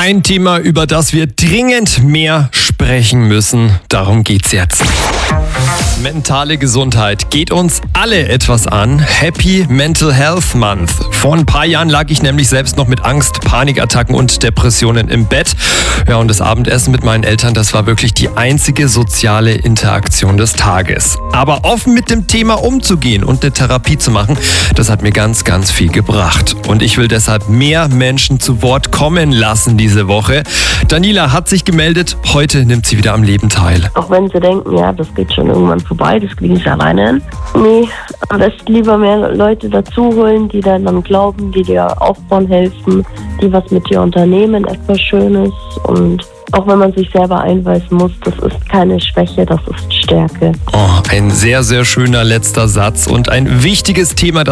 Ein Thema, über das wir dringend mehr sprechen müssen. Darum geht's jetzt. Mentale Gesundheit geht uns alle etwas an. Happy Mental Health Month. Vor ein paar Jahren lag ich nämlich selbst noch mit Angst, Panikattacken und Depressionen im Bett. Ja, und das Abendessen mit meinen Eltern, das war wirklich die einzige soziale Interaktion des Tages. Aber offen mit dem Thema umzugehen und eine Therapie zu machen, das hat mir ganz, ganz viel gebracht. Und ich will deshalb mehr Menschen zu Wort kommen lassen diese Woche. Daniela hat sich gemeldet. Heute nimmt sie wieder am Leben teil. Auch wenn sie denken, ja, das geht schon irgendwann vorbei, das kriegen sie alleine hin. Nee, am besten lieber mehr Leute dazu holen, die dann glauben, die dir aufbauen helfen, die was mit dir unternehmen, etwas Schönes. Und auch wenn man sich selber einweisen muss, das ist keine Schwäche, das ist Stärke. Oh, ein sehr, sehr schöner letzter Satz und ein wichtiges Thema,